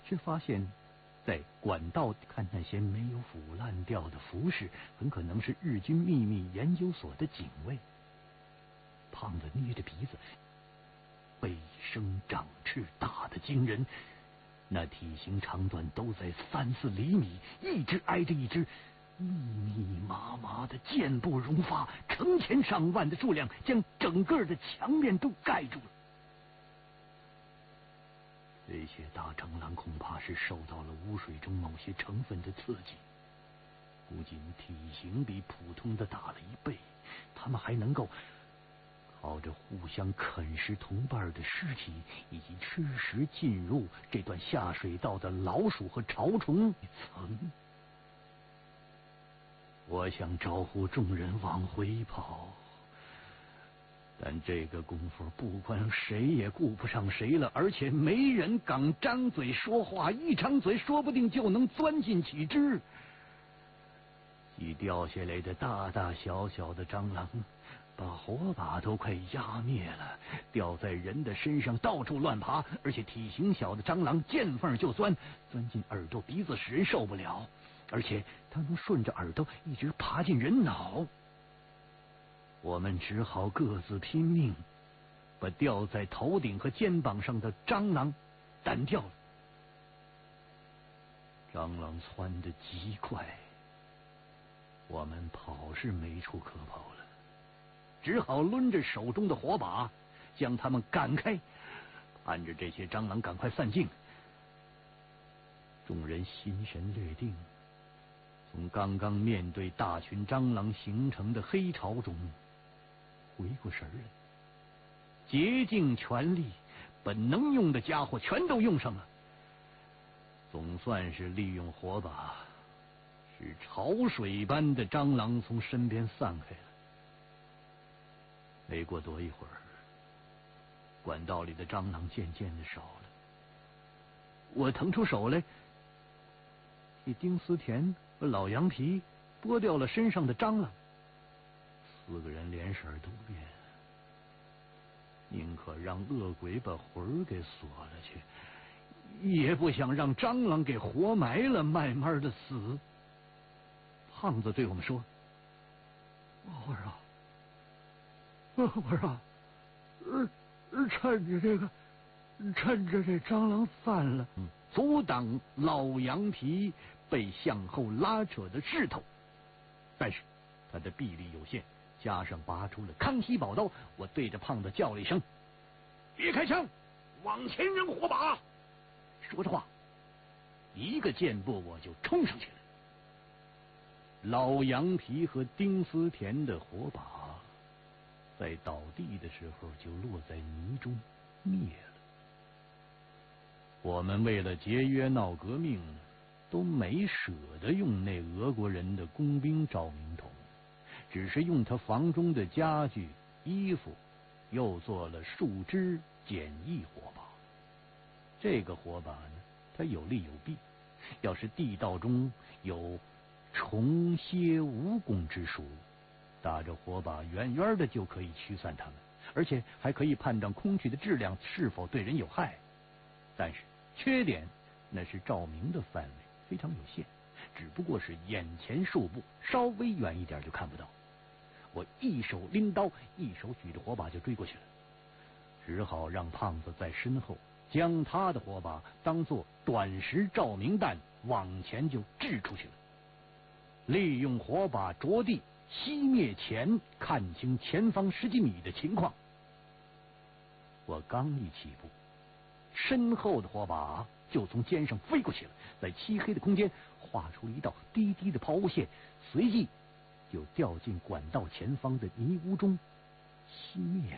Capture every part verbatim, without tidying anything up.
却发现在管道看那些没有腐烂掉的服饰，很可能是日军秘密研究所的警卫。胖子捏着鼻子，背生长翅大得惊人，那体型长短都在三四厘米，一只挨着一只，密密麻麻的箭步绒发，成千上万的数量将整个的墙面都盖住了。这些大蟑螂恐怕是受到了污水中某些成分的刺激，不仅体型比普通的大了一倍，它们还能够靠着互相啃食同伴的尸体以及吃食进入这段下水道的老鼠和潮虫一层。我想招呼众人往回跑，但这个功夫不管谁也顾不上谁了，而且没人敢张嘴说话，一张嘴说不定就能钻进几只。几掉下来的大大小小的蟑螂把火把都快压灭了，掉在人的身上到处乱爬，而且体型小的蟑螂见缝就钻，钻进耳朵鼻子使人受不了，而且它能顺着耳朵一直爬进人脑。我们只好各自拼命，把吊在头顶和肩膀上的蟑螂赶掉了。蟑螂窜得极快，我们跑是没处可跑了，只好抡着手中的火把将它们赶开，盼着这些蟑螂赶快散尽。众人心神略定，从刚刚面对大群蟑螂形成的黑潮中回过神来，竭尽全力把能用的家伙全都用上了，总算是利用火把使潮水般的蟑螂从身边散开了。没过多一会儿，管道里的蟑螂渐渐的少了。我腾出手来替丁思甜和老羊皮剥掉了身上的蟑螂。四个人脸色都变了，宁可让恶鬼把魂儿给锁了去，也不想让蟑螂给活埋了，慢慢的死。胖子对我们说：“我说啊，我说啊，呃，趁着这个，趁着这蟑螂散了，嗯，阻挡老羊皮被向后拉扯的势头。但是他的臂力有限，加上拔出了康熙宝刀，我对着胖子叫了一声：别开枪，往前扔火把。说着话，一个箭步我就冲上去了。老羊皮和丁思甜的火把在倒地的时候就落在泥中灭了。我们为了节约闹革命，都没舍得用那俄国人的工兵照明筒，只是用他房中的家具、衣服，又做了树枝简易火把。这个火把呢，它有利有弊，要是地道中有虫蝎蜈蚣之属，打着火把远远的就可以驱散它们，而且还可以判断空气的质量是否对人有害。但是缺点那是照明的范围非常有限，只不过是眼前数步，稍微远一点就看不到。我一手拎刀，一手举着火把就追过去了，只好让胖子在身后将他的火把当作短时照明弹往前就掷出去了。利用火把着地熄灭前，看清前方十几米的情况。我刚一起步，身后的火把就从肩上飞过去了，在漆黑的空间画出一道低低的抛物线，随即就掉进管道前方的泥污中熄灭了。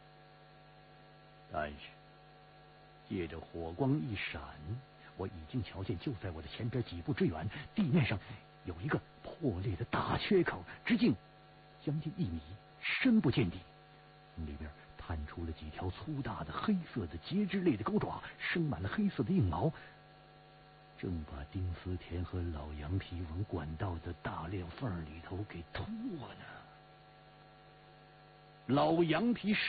但是借着火光一闪，我已经瞧见就在我的前边几步之远，地面上有一个破裂的大缺口，直径将近一米，深不见底，从里边探出了几条粗大的黑色的节肢类的钩爪，生满了黑色的硬毛，正把丁思甜和老羊皮往管道的大裂缝里头给拖呢。老羊皮